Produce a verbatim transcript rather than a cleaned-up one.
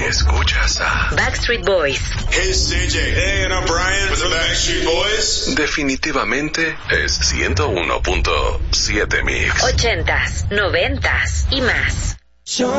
Escuchas a Backstreet Boys. Hey, it's C J. Hey, and I'm Brian with the Backstreet Boys. Definitivamente es ciento uno punto siete Mix. Ochentas, noventas y más.